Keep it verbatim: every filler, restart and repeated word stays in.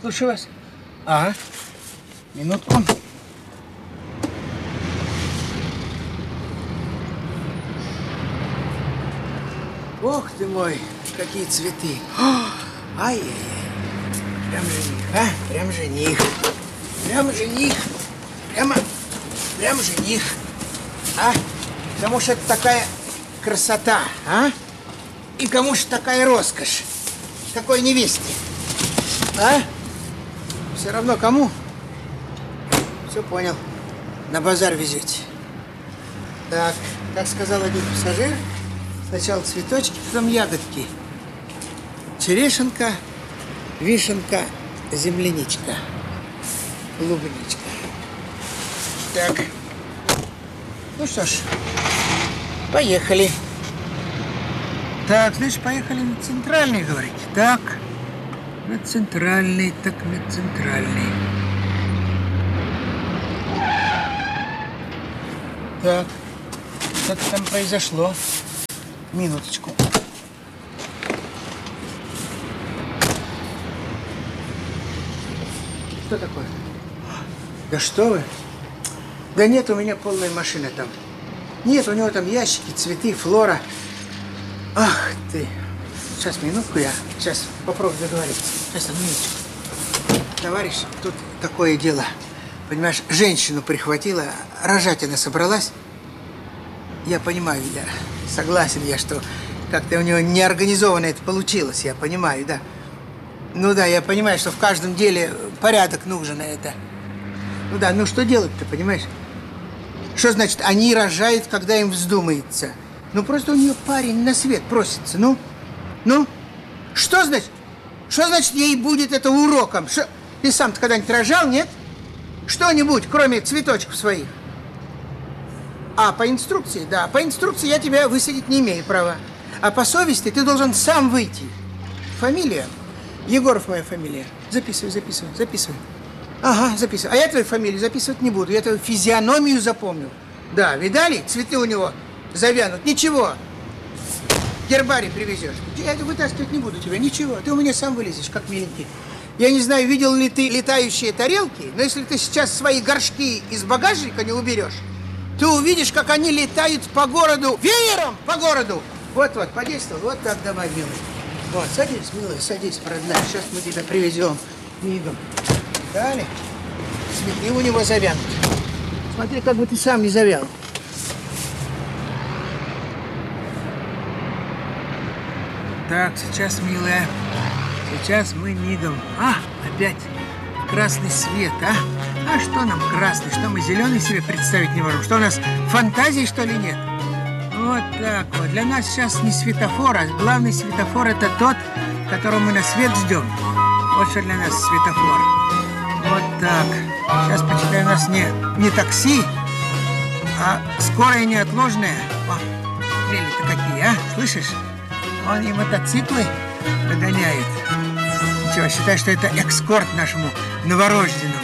Слушаю вас. Ага. Минутку. Ох ты мой, какие цветы. Ай-яй-яй. Прям жених, а? Прям жених. Прям жених. Прямо, прям жених. А? Кому ж это такая красота, а? И кому ж такая роскошь? Такой невесте. А? Все равно кому? Все понял. На базар везете. Так, как сказал один пассажир, сначала цветочки, потом ягодки. Черешенка, вишенка, земляничка, клубничка. Так. Ну что ж, поехали. Так, значит, поехали на центральный, говорите? Так, на центральный, так на центральный. Так, что-то там произошло. Минуточку. Что такое? Да что вы? Да нет, у меня полная машина там. Нет, у него там ящики, цветы, флора. Ах ты. Сейчас, минутку, я сейчас попробую договориться. Сейчас, одну минуточку. Товарищ, тут такое дело. Понимаешь, женщину прихватила, рожать она собралась. Я понимаю, я согласен, я, что как-то у него неорганизованно это получилось, я понимаю, да. Ну да, я понимаю, что в каждом деле порядок нужен, это. Ну да, ну что делать-то, понимаешь? Что значит, они рожают, когда им вздумается? Ну просто у нее парень на свет просится, ну? Ну? Что значит? Что значит, ей будет это уроком? Что? Ты сам-то когда-нибудь рожал, нет? Что-нибудь, кроме цветочков своих? А, по инструкции, да, по инструкции я тебя высадить не имею права. А по совести ты должен сам выйти. Фамилия? Егоров моя фамилия. Записывай, записывай, записывай. Ага, записывай. А я твою фамилию записывать не буду. Я твою физиономию запомнил. Да, видали? Цветы у него завянут. Ничего. Гербарий привезешь. Я это вытаскивать не буду тебя. Ничего. Ты у меня сам вылезешь, как миленький. Я не знаю, видел ли ты летающие тарелки, но если ты сейчас свои горшки из багажника не уберешь, ты увидишь, как они летают по городу, веером по городу. Вот-вот, подействовал. Вот так давай, милый. Вот, садись, милый, садись, родная. Сейчас мы тебя привезем мигом. Далее. Цветы у него завянут. Смотри, как бы ты сам не завял. Так, сейчас, милая. Сейчас мы мигом. А, опять красный свет, а? А что нам красный? Что мы зеленый себе представить не можем? Что у нас фантазии, что ли, нет? Вот так вот. Для нас сейчас не светофор, а главный светофор — это тот, которого мы на свет ждем. Вот что для нас светофор. Вот так. Сейчас, почитай, у нас не, не такси, а скорая неотложная. О, трели-то какие, а? Слышишь? Он и мотоциклы догоняет. Ничего, считай, что это экскорт нашему новорожденному.